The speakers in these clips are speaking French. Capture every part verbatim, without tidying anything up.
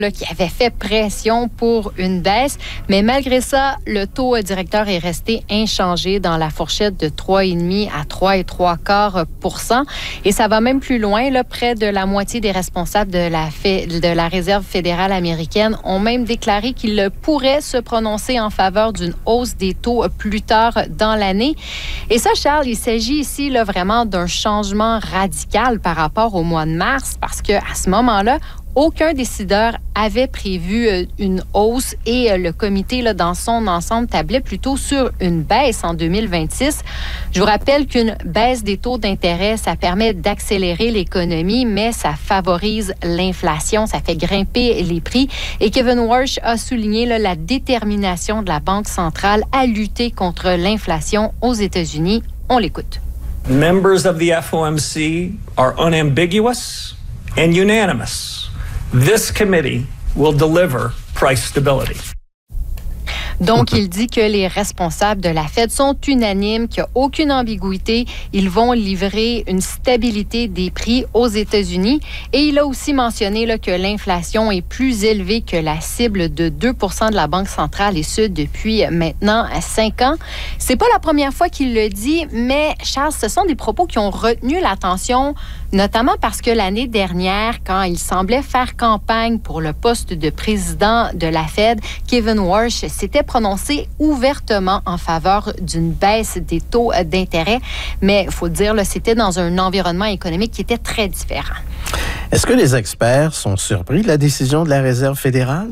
Là, qui avait fait pression pour une baisse. Mais malgré ça, le taux directeur est resté inchangé dans la fourchette de trois virgule cinq à trois virgule trois pour cent. Et ça va même plus loin. Là, près de la moitié des responsables de la, de la Réserve fédérale américaine ont même déclaré qu'ils pourraient se prononcer en faveur d'une hausse des taux plus tard dans l'année. Et ça, Charles, il s'agit ici là, vraiment d'un changement radical par rapport au mois de mars parce qu'à ce moment-là, aucun décideur avait prévu une hausse et le comité, là, dans son ensemble, tablait plutôt sur une baisse en deux mille vingt-six. Je vous rappelle qu'une baisse des taux d'intérêt, ça permet d'accélérer l'économie, mais ça favorise l'inflation, ça fait grimper les prix. Et Kevin Warsh a souligné là, la détermination de la Banque centrale à lutter contre l'inflation aux États-Unis. On l'écoute. Members of the F O M C are unambiguous and unanimous. This committee will deliver price stability. Donc, il dit que les responsables de la Fed sont unanimes, qu'il n'y a aucune ambiguïté. Ils vont livrer une stabilité des prix aux États-Unis. Et il a aussi mentionné là, que l'inflation est plus élevée que la cible de deux pour cent de la Banque centrale, et ce, depuis maintenant cinq ans. C'est pas la première fois qu'il le dit, mais Charles, ce sont des propos qui ont retenu l'attention, notamment parce que l'année dernière, quand il semblait faire campagne pour le poste de président de la Fed, Kevin Warsh s'était prononcé ouvertement en faveur d'une baisse des taux d'intérêt. Mais il faut dire, là, c'était dans un environnement économique qui était très différent. Est-ce que les experts sont surpris de la décision de la Réserve fédérale?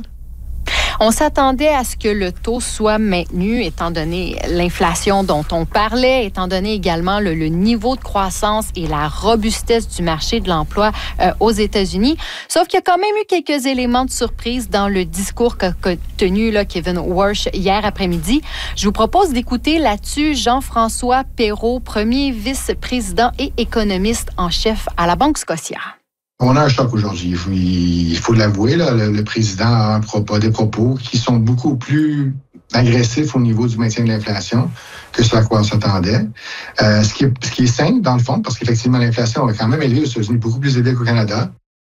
On s'attendait à ce que le taux soit maintenu, étant donné l'inflation dont on parlait, étant donné également le, le niveau de croissance et la robustesse du marché de l'emploi euh, aux États-Unis. Sauf qu'il y a quand même eu quelques éléments de surprise dans le discours qu'a tenu là, Kevin Warsh hier après-midi. Je vous propose d'écouter là-dessus Jean-François Perrault, premier vice-président et économiste en chef à la Banque Scotia. On a un choc aujourd'hui, il faut l'avouer. Là, le, le président a un propos, des propos qui sont beaucoup plus agressifs au niveau du maintien de l'inflation que ce à quoi on s'attendait. Euh, ce, qui est, ce qui est simple, dans le fond, parce qu'effectivement, l'inflation est quand même élevée aux États-Unis, beaucoup plus élevée qu'au Canada.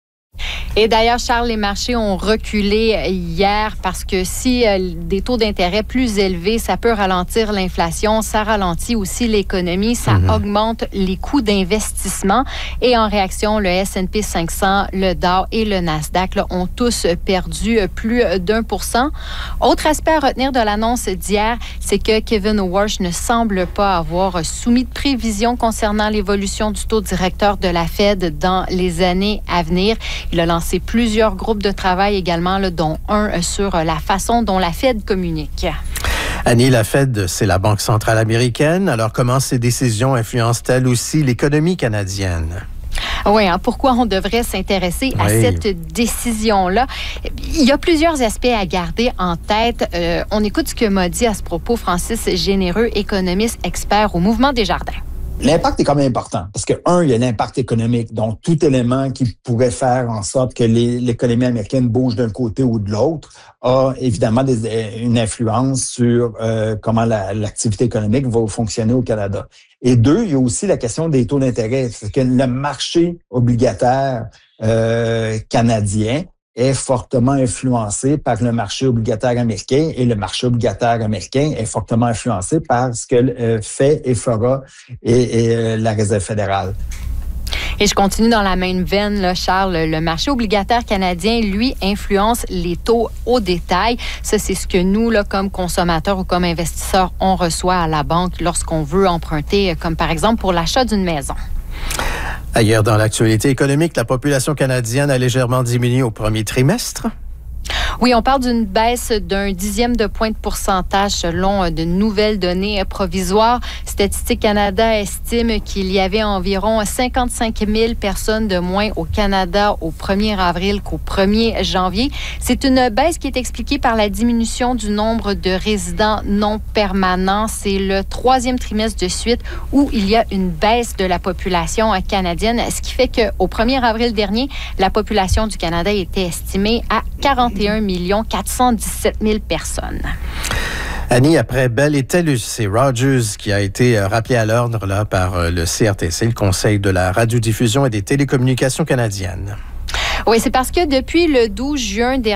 Et d'ailleurs, Charles, les marchés ont reculé hier parce que si euh, des taux d'intérêt plus élevés, ça peut ralentir l'inflation, ça ralentit aussi l'économie, ça mm-hmm. augmente les coûts d'investissement. Et en réaction, le S and P cinq cents, le Dow et le Nasdaq là, ont tous perdu plus d'un pour cent. Autre aspect à retenir de l'annonce d'hier, c'est que Kevin Warsh ne semble pas avoir soumis de prévisions concernant l'évolution du taux directeur de la Fed dans les années à venir. Il a lancé plusieurs groupes de travail également, là, dont un sur la façon dont la Fed communique. Annie, la Fed, c'est la Banque centrale américaine. Alors, comment ces décisions influencent-elles aussi l'économie canadienne? Oui, hein, pourquoi on devrait s'intéresser à oui. cette décision-là? Il y a plusieurs aspects à garder en tête. Euh, on écoute ce que m'a dit à ce propos Francis Généreux, économiste expert au Mouvement Desjardins. L'impact est quand même important parce que, un, il y a l'impact économique, donc tout élément qui pourrait faire en sorte que les, l'économie américaine bouge d'un côté ou de l'autre a évidemment des, une influence sur euh, comment la, l'activité économique va fonctionner au Canada. Et deux, il y a aussi la question des taux d'intérêt, c'est que le marché obligataire euh, canadien est fortement influencé par le marché obligataire américain et le marché obligataire américain est fortement influencé par ce que euh, fait et fera et, et euh, la Réserve fédérale. Et je continue dans la même veine, là, Charles. Le marché obligataire canadien, lui, influence les taux au détail. Ça, c'est ce que nous, là, comme consommateurs ou comme investisseurs, on reçoit à la banque lorsqu'on veut emprunter, comme par exemple pour l'achat d'une maison. Ailleurs dans l'actualité économique, la population canadienne a légèrement diminué au premier trimestre. Oui, on parle d'une baisse d'un dixième de point de pourcentage selon de nouvelles données provisoires. Statistique Canada estime qu'il y avait environ cinquante-cinq mille personnes de moins au Canada au premier avril qu'au premier janvier. C'est une baisse qui est expliquée par la diminution du nombre de résidents non permanents. C'est le troisième trimestre de suite où il y a une baisse de la population canadienne, ce qui fait qu'au premier avril dernier, la population du Canada était estimée à quarante et un millions quatre cent dix-sept mille personnes. Annie, après Bell et TELUS, c'est Rogers qui a été rappelé à l'ordre là, par le C R T C, le Conseil de la radiodiffusion et des télécommunications canadiennes. Oui, c'est parce que depuis le douze juin dernier,